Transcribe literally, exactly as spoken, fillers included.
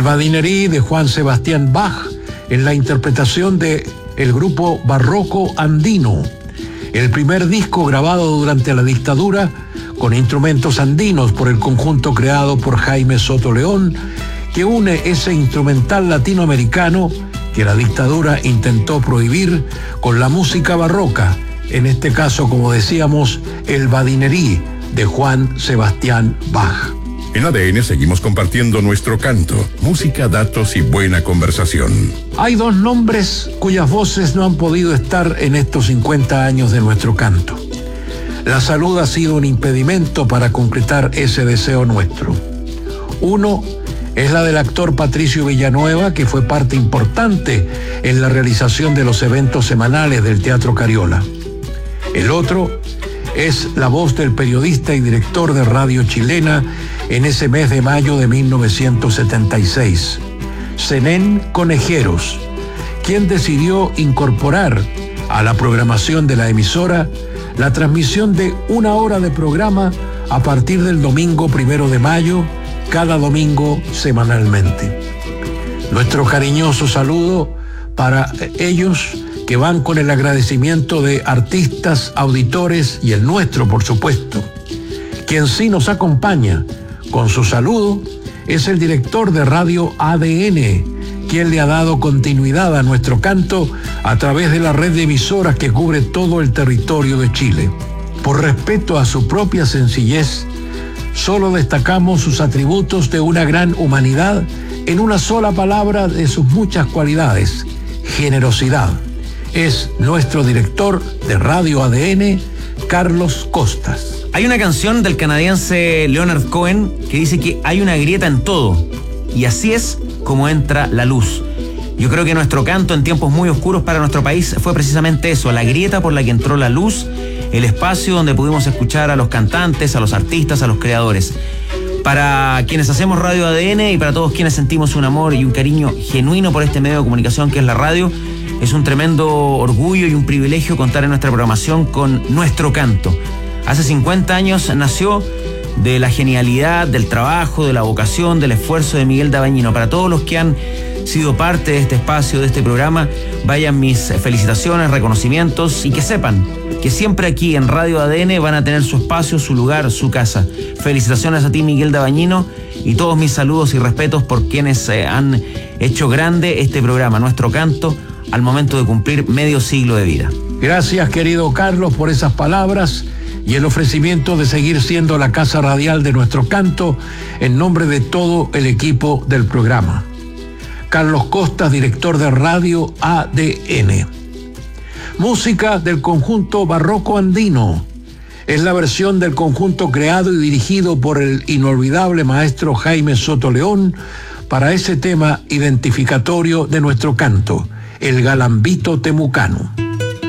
Badinerí de Juan Sebastián Bach en la interpretación de el grupo Barroco Andino, el primer disco grabado durante la dictadura con instrumentos andinos por el conjunto creado por Jaime Soto León, que une ese instrumental latinoamericano que la dictadura intentó prohibir con la música barroca, en este caso, como decíamos, el Badinerí de Juan Sebastián Bach. En A D N seguimos compartiendo nuestro canto, música, datos y buena conversación. Hay dos nombres cuyas voces no han podido estar en estos cincuenta años de nuestro canto. La salud ha sido un impedimento para concretar ese deseo nuestro. Uno es la del actor Patricio Villanueva, que fue parte importante en la realización de los eventos semanales del Teatro Cariola. El otro es la voz del periodista y director de Radio Chilena en ese mes de mayo de mil novecientos setenta y seis, Zenén Conejeros, quien decidió incorporar a la programación de la emisora la transmisión de una hora de programa a partir del domingo primero de mayo, cada domingo semanalmente. Nuestro cariñoso saludo para ellos, que van con el agradecimiento de artistas, auditores y el nuestro, por supuesto. Quien sí nos acompaña con su saludo es el director de Radio A D N, quien le ha dado continuidad a nuestro canto a través de la red de emisoras que cubre todo el territorio de Chile. Por respeto a su propia sencillez, solo destacamos sus atributos de una gran humanidad en una sola palabra de sus muchas cualidades: generosidad. Es nuestro director de Radio A D N, Carlos Costas. Hay una canción del canadiense Leonard Cohen que dice que hay una grieta en todo, y así es como entra la luz. Yo creo que nuestro canto en tiempos muy oscuros para nuestro país fue precisamente eso, la grieta por la que entró la luz, el espacio donde pudimos escuchar a los cantantes, a los artistas, a los creadores. Para quienes hacemos Radio A D N y para todos quienes sentimos un amor y un cariño genuino por este medio de comunicación que es la radio, es un tremendo orgullo y un privilegio contar en nuestra programación con nuestro canto. Hace cincuenta años nació de la genialidad, del trabajo, de la vocación, del esfuerzo de Miguel Dabañino. Para todos los que han sido parte de este espacio, de este programa, vayan mis felicitaciones, reconocimientos, y que sepan que siempre aquí en Radio A D N van a tener su espacio, su lugar, su casa. Felicitaciones a ti, Miguel Dabañino, y todos mis saludos y respetos por quienes eh, han hecho grande este programa, nuestro canto, al momento de cumplir medio siglo de vida. Gracias, querido Carlos, por esas palabras y el ofrecimiento de seguir siendo la casa radial de nuestro canto en nombre de todo el equipo del programa. Carlos Costas, director de Radio A D N. Música del conjunto Barroco Andino. Es la versión del conjunto creado y dirigido por el inolvidable maestro Jaime Soto León para ese tema identificatorio de nuestro canto, el galambito temucano.